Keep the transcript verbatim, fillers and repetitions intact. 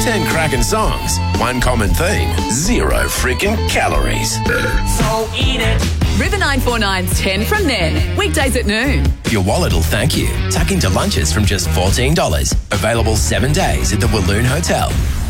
ten cracking songs, one common theme, zero freaking calories. So eat it. River nine four nine's ten from then. Weekdays at noon. Your wallet will thank you. Tuck into lunches from just fourteen dollars. Available seven days at the Walloon Hotel.